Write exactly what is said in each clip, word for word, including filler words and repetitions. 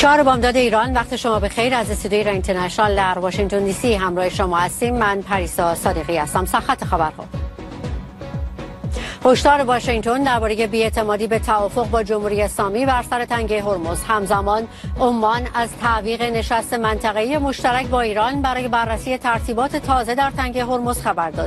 چهار بامداد ایران، وقت شما به خیر. از استودیوی ایران اینترنشنال در واشنگتن دی سی همراه شما هستیم. من پریسا صادقی هستم. سرخط خبرها. هشدار واشنگتن درباره بی‌اعتمادی به توافق با جمهوری اسلامی بر سر تنگه هرمز. همزمان عمان از تعویق نشست منطقه‌ای مشترک با ایران برای بررسی ترتیبات تازه در تنگه هرمز خبر داد.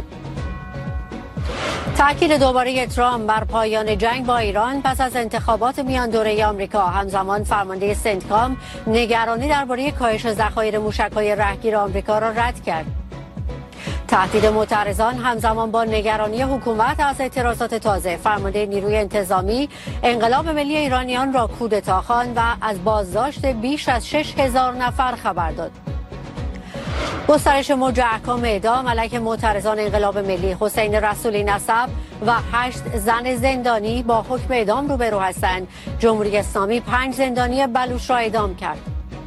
تأکید دوباره ترامپ بر پایان جنگ با ایران پس از انتخابات میان دوره آمریکا. همزمان فرمانده سنتکام نگرانی درباره کاهش ذخایر موشک‌های رهگیر آمریکا را رد کرد. تهدید معترضان همزمان با نگرانی حکومت از اعتراضات تازه. فرمانده نیروی انتظامی انقلاب ملی ایرانیان را کودتا خواند و از بازداشت بیش از شش هزار نفر خبر داد. گسترش موج احکام اعدام علیه معترضان انقلاب ملی. حسین رسولی نسب و هشت زن زندانی با حکم اعدام روبرو هستند. جمهوری اسلامی پنج زندانی بلوچ را اعدام کرد.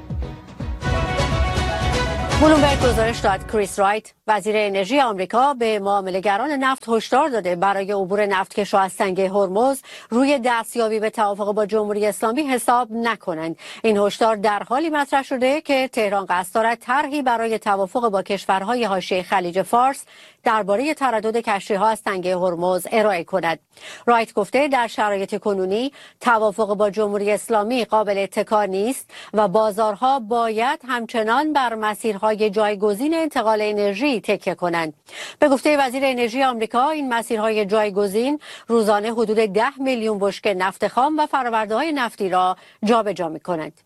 بلومبرگ گزارش داد کریس رایت وزیر انرژی آمریکا به معامله‌گران نفت هشدار داده برای عبور نفتکش از تنگه هرمز روی دستیابی به توافق با جمهوری اسلامی حساب نکنند. این هشدار در حالی مطرح شده که تهران قصد دارد طرحی برای توافق با کشورهای حاشیه خلیج فارس درباره تردد کشتی‌ها از تنگه هرمز ارائه کند. رایت گفته در شرایط کنونی توافق با جمهوری اسلامی قابل اتکا نیست و بازارها باید همچنان بر مسیرهای جایگزین انتقال انرژی تکیه کنند. به گفته وزیر انرژی آمریکا این مسیرهای جایگزین روزانه حدود ده میلیون بشکه نفت خام و فرآورده‌های نفتی را جابجا می‌کنند.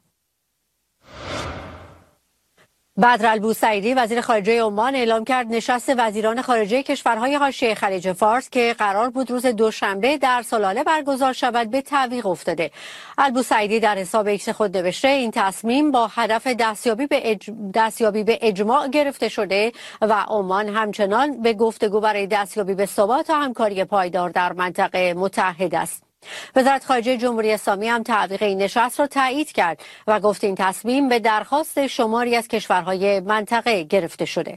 بدر البوسعیدی وزیر خارجه عمان اعلام کرد نشست وزیران خارجه کشورهای حاشیه خلیج فارس که قرار بود روز دوشنبه در سلاله برگزار شود به تعویق افتاده. البوسعیدی در حساب ایکس خود نوشته این تصمیم با هدف دستیابی به, اج... دستیابی به اجماع گرفته شده و عمان همچنان به گفتگو برای دستیابی به ثبات و همکاری پایدار در منطقه متحد است. وزارت خارجه جمهوری اسلامی هم تعویق این نشست را تایید کرد و گفت این تصمیم به درخواست شماری از کشورهای منطقه گرفته شده.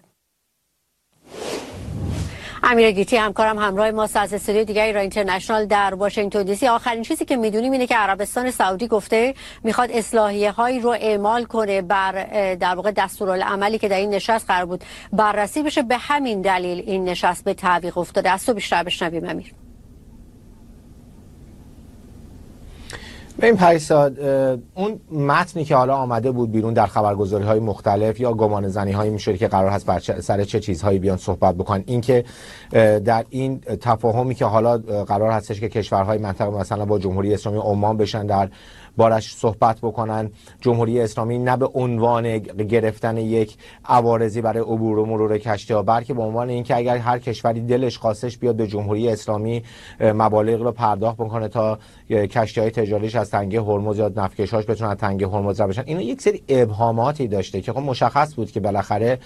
امیر گیتی همکارم همراه ماست از استودیوی دیگر ایران اینترنشنال در واشنگتن دی سی. آخرین چیزی که میدونیم اینه که عربستان سعودی گفته میخواد اصلاحیه هایی رو اعمال کنه بر در واقع دستورالعملی که در این نشست قرار بود بررسی بشه. به همین دلیل این نشست به تعویق افتاده. از تو بیشتر بشنویم امیر. به این پریسا اون متنی که حالا آمده بود بیرون در خبرگزاری های مختلف یا گمان زنی هایی میشه که قرار هست بر سر چه چیزهایی بیان صحبت بکنن، این که در این تفاهمی که حالا قرار هستش که کشورهای منطقه مثلا با جمهوری اسلامی عمان بشن در بارش صحبت بکنن، جمهوری اسلامی نه به عنوان گرفتن یک عوارضی برای عبور و مرور کشتی‌ها، بلکه به عنوان اینکه اگر هر کشوری دلش خواستش بیاد به جمهوری اسلامی مبالغ رو پرداخت بکنه تا کشتی‌های تجاریش از تنگه هرمز یا نفتکش‌هاش بتونن از تنگه هرمز رد بشن. اینا یک سری ابهاماتی داشته که خب مشخص بود که بالاخره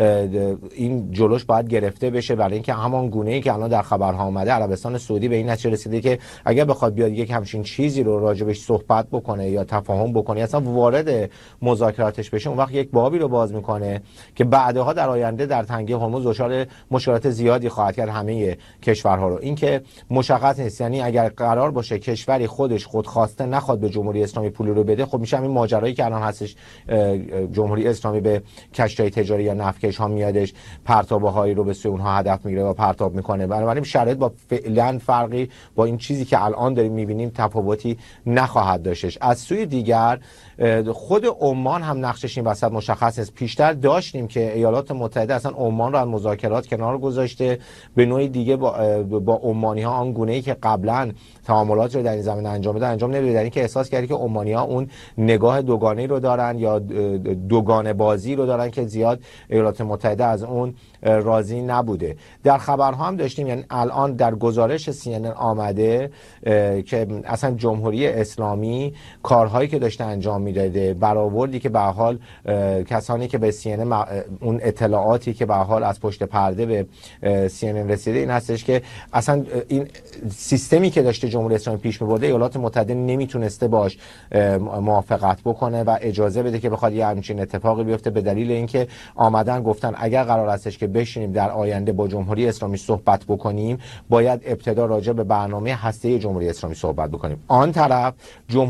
این جلوش باید گرفته بشه، برای اینکه همان گونه‌ای که الان در خبرها اومده عربستان سعودی به این نتیجه رسیده که اگر بخواد بیاد یک همچین چیزی رو راجبش صحبت بکنه یا تفاهم بکنه اصلا وارد مذاکراتش بشه، اون وقت یک بابی رو باز میکنه که بعدها در آینده در تنگه هرمز دچار مشکلات زیادی خواهد کرد همه کشورها رو. این که مشخص نیست، یعنی اگر قرار باشه کشوری خودش خودخواسته نخواد به جمهوری اسلامی پول رو بده، خب میشه همین ماجرایی که الان هستش جمهوری اسلامی به کشتی‌های تجاری یا نفتکش ها میادش پرتابه‌هایی رو به سوی اونها هدف میگیره و پرتاب میکنه. بنابراین شرایط با فعلا فرقی با این چیزی که الان داریم میبینیم تفاوتی نخواهد داشتش. از سوی دیگر خود عمان هم نقشش این وسط مشخص است. پیشتر داشتیم که ایالات متحده اصلا عمان رو از مذاکرات کنار گذاشته، به نوعی دیگه با با عمانی ها آن گونه‌ای که قبلا تعاملات رو در این زمینه انجام میدن انجام نمیده، در اینکه احساس کردی که عمانی ها اون نگاه دوگانه‌ای رو دارن یا دوگانه بازی رو دارن که زیاد ایالات متحده از اون راضی نبوده. در خبرها هم داشتیم، یعنی الان در گزارش سی ان ان آمده که اصلا جمهوری اسلامی کارهایی که داشته انجام میداده، برآوردی که به حال کسانی که به سی ان ان اون اطلاعاتی که به حال از پشت پرده به سی ان ان رسیده این هستش که اصلا این سیستمی که داشته جمهوری اسلامی پیش می‌برده ایالات متحده نمیتونسته باش موافقت بکنه و اجازه بده که بخواد یه همچین اتفاقی بیفته، به دلیل اینکه آمدن گفتن اگر قرار هستش که بشینیم در آینده با جمهوری اسلامی صحبت بکنیم باید ابتدا راجع به برنامه هسته جمهوری اسلامی صحبت بکنیم. آن طرف جمهوری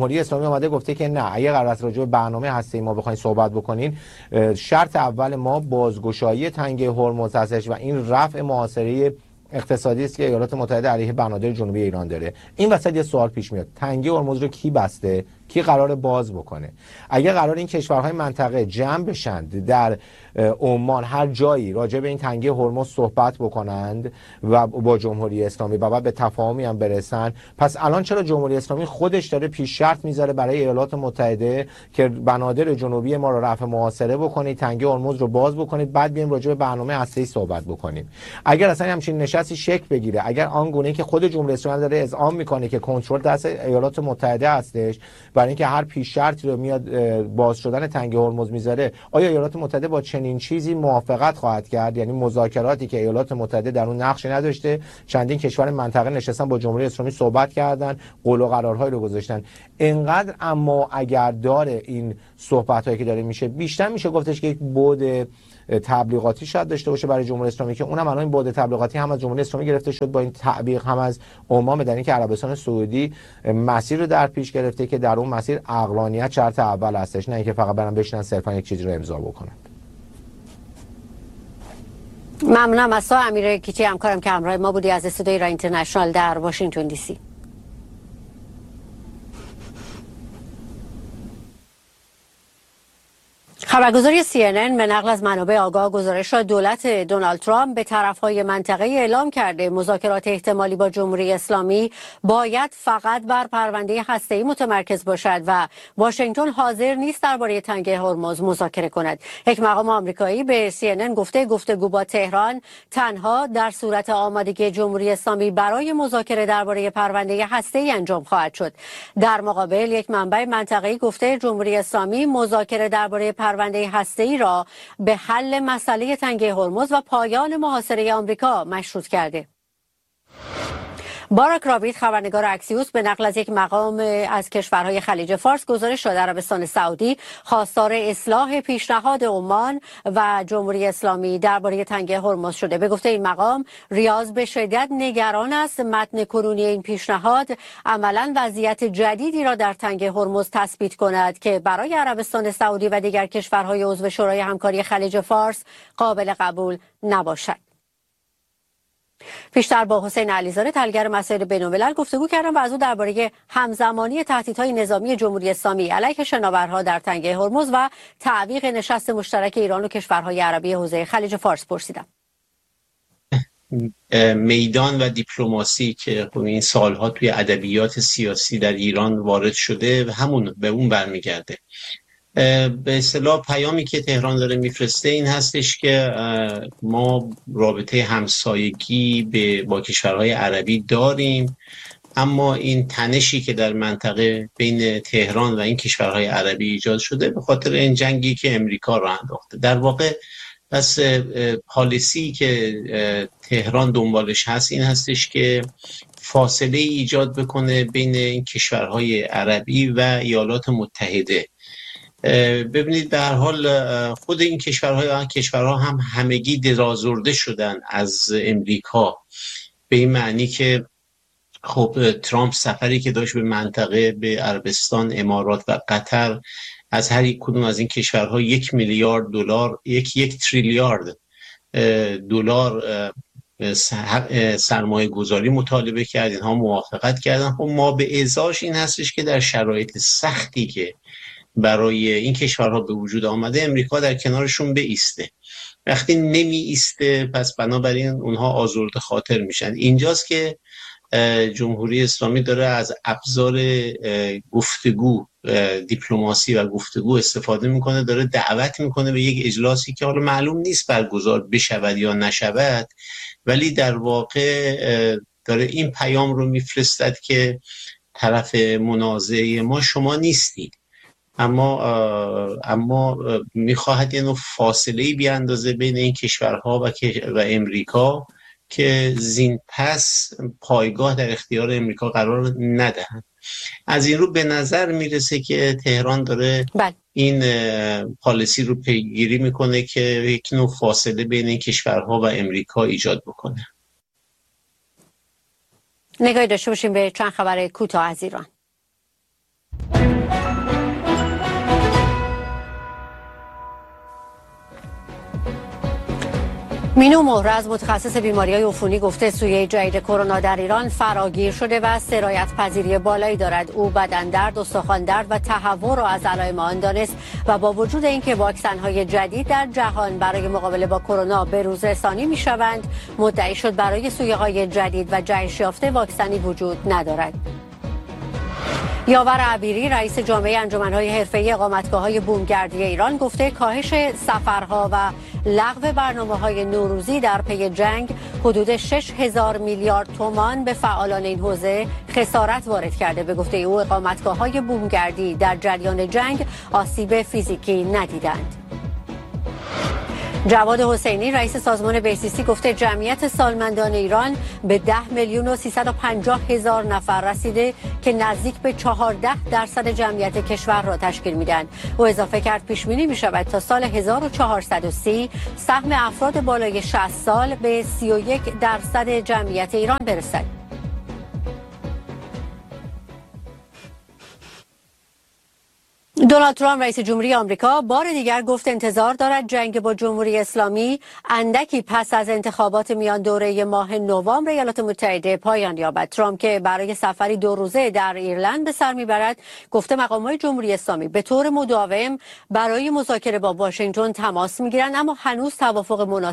جمهوری اسلامی اومده گفته که نه، اگه قرار است راجع به برنامه هسته‌ای ما بخواید صحبت بکنین، شرط اول ما بازگشایی تنگه هرمز هستش و این رفع محاصره اقتصادی است که ایالات متحده علیه بنادر جنوبی ایران داره. این وسط یه سوال پیش میاد، تنگه هرمز رو کی بسته؟ کی قرار باز بکنه؟ اگه قرار این کشورهای منطقه جمع بشند در عمان هر جایی راجع به این تنگه هرمز صحبت بکنند و با جمهوری اسلامی و بعد به تفاهمی هم برسن، پس الان چرا جمهوری اسلامی خودش داره پیش شرط میذاره برای ایالات متحده که بنادر جنوبی ما رو رفع محاصره بکنید، تنگه هرمز رو باز بکنید، بعد بیایم راجع به برنامه هسته‌ای صحبت بکنیم؟ اگر اصلا همچین نشستی شکل بگیره، اگر آنگونه که خود جمهوری اسلامی داره اذعان میکنه که کنترل دست ایالات متحده هستش برای اینکه هر پیش شرطی رو میاد باز شدن تنگه هرمز میذاره، آیا ایالات متحده با چنین چیزی موافقت خواهد کرد؟ یعنی مذاکراتی که ایالات متحده در اون نقشی نداشته، چندین کشور منطقه نشستن با جمهوری اسلامی صحبت کردن، قول و قرارهایی رو گذاشتن، اینقدر اما اگر داره این صحبتایی که داره میشه، بیشتر میشه گفتش که یک بعد تبلیغاتی شاید داشته باشه برای جمهوری اسلامی که اونم الان این بعد تبلیغاتی هم از جمهوری اسلامی گرفته شد با این تعبیق هم از عمان، در اینکه عربستان سعودی مسیر رو در پیش گرفته که در اون مسیر عقلانیت شرط اول هستش، نه اینکه فقط برن بشینن صرفا یک چیزی رو امضا بکنن. ممنونم از تو امیر کیچی، همکارم که همراه ما بودی از استودیو ایران اینترنشنال در واشنگتن دی سی. خبرگزاری سی ان ان به نقل از منابع آگاه گزارش داد دولت دونالد ترامپ به طرفهای منطقه اعلام کرده مذاکرات احتمالی با جمهوری اسلامی باید فقط بر پرونده هسته‌ای متمرکز باشد و واشنگتن حاضر نیست درباره تنگه هرمز مذاکره کند. یک مقام آمریکایی به سی ان ان گفته گفتگو با تهران تنها در صورت آمادگی جمهوری اسلامی برای مذاکره درباره پرونده هسته‌ای انجام خواهد شد. در مقابل یک منبع منطقه‌ای گفته جمهوری اسلامی مذاکره درباره پرونده هسته‌ای را به حل مسئله تنگه هرمز و پایان محاصره آمریکا مشروط کرده. باراک رابید خبرنگار اکسیوس به نقل از یک مقام از کشورهای خلیج فارس گزارش داد عربستان سعودی خواستار اصلاح پیشنهاد عمان و جمهوری اسلامی درباره تنگه هرمز شده. به گفته این مقام ریاض به شدت نگران است متن کنونی این پیشنهاد عملاً وضعیت جدیدی را در تنگه هرمز تثبیت کند که برای عربستان سعودی و دیگر کشورهای عضو شورای همکاری خلیج فارس قابل قبول نباشد. پیشتر با حسین علیزاده تحلیلگر مسائل بین‌الملل گفتگو کردم و از او درباره همزمانی تهدیدهای نظامی جمهوری اسلامی علیه شناورها در تنگه هرمز و تعویق نشست مشترک ایران و کشورهای عربی حوزه خلیج فارس پرسیدم. میدان و دیپلماسی که این سالها توی ادبیات سیاسی در ایران وارد شده همون به اون برمیگرده. به اصطلاح پیامی که تهران داره میفرسته این هستش که ما رابطه همسایگی به با کشورهای عربی داریم، اما این تنشی که در منطقه بین تهران و این کشورهای عربی ایجاد شده به خاطر این جنگی که امریکا را انداخته. در واقع پس پالیسی که تهران دنبالش هست این هستش که فاصله ایجاد بکنه بین این کشورهای عربی و ایالات متحده. ببینید به هر حال خود این کشورها کشورها هم همگی درازرده شدن از امریکا، به این معنی که خب ترامپ سفری که داشت به منطقه به عربستان، امارات و قطر از هر یک کدوم از این کشورها یک میلیارد دلار یک یک تریلیارد دلار سرمایه گذاری مطالبه کرد، اینها موافقت کردن. خب ما به ازاش این هستش که در شرایط سختی که برای این کشورها به وجود آمده امریکا در کنارشون بایسته. وقتی نمی ایسته پس بنابراین اونها آزرده خاطر میشن. اینجاست که جمهوری اسلامی داره از ابزار گفتگو، دیپلماسی و گفتگو استفاده میکنه، داره دعوت میکنه به یک اجلاسی که حالا معلوم نیست برگزار بشود یا نشود، ولی در واقع داره این پیام رو میفرستد که طرف منازعه ما شما نیستید، اما اما میخواهد یه نوع فاصله‌ای بیاندازه بین این کشورها و و امریکا که زین پس پایگاه در اختیار امریکا قرار ندهند. از این رو به نظر میرسه که تهران داره بل. این پالیسی رو پیگیری میکنه که یک نوع فاصله بین این کشورها و امریکا ایجاد بکنه. نگاهی داشته باشیم به چند خبر کوتاه از ایران. مینو مهرز متخصص بیماری‌های عفونی گفته سویه جدید کرونا در ایران فراگیر شده و سرایت پذیری بالایی دارد. او بدن درد، استخوان درد و تهوع را از علائم آن دانست و با وجود اینکه واکسن‌های جدید در جهان برای مقابله با کرونا به روز رسانی می‌شوند، مدعی شد برای سویه‌های جدید و جهش یافته واکسنی وجود ندارد. یاور عبیری رئیس جامعه انجمن‌های حرفه‌ای اقامتگاه‌های بومگردی ایران گفته کاهش سفرها و لغو برنامه‌های نوروزی در پی جنگ حدود شش هزار میلیارد تومان به فعالان این حوزه خسارت وارد کرده. به گفته او اقامتگاه‌های بومگردی در جریان جنگ آسیب فیزیکی ندیدند. جواد حسینی رئیس سازمان بی‌سی گفته جمعیت سالمندان ایران به ده میلیون و سیصد و پنجاه هزار نفر رسیده که نزدیک به چهارده درصد جمعیت کشور را تشکیل میدن. او اضافه کرد پیش بینی می شود تا سال هزار و چهارصد و سی سهم افراد بالای شصت سال به سی و یک درصد جمعیت ایران برسد. دونالد ترامپ رئیس جمهوری آمریکا بار دیگر گفت انتظار دارد جنگ با جمهوری اسلامی اندکی پس از انتخابات میان دوره ماه نوامبر ایالات متحده پایان یابد. ترامپ که برای سفری دو روزه در ایرلند به سر میبرد گفته مقامات جمهوری اسلامی به طور مداوم برای مذاکره با واشنگتن تماس میگیرند اما هنوز توافق مناسب